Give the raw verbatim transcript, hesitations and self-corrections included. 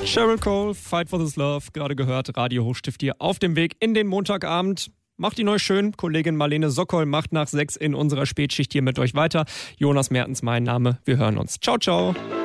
Sheryl Cole, Fight for This Love, gerade gehört, Radio Hochstift hier auf dem Weg in den Montagabend. Macht die neu schön. Kollegin Marlene Sokol macht nach sechs in unserer Spätschicht hier mit euch weiter. Jonas Mertens, mein Name. Wir hören uns. Ciao, ciao.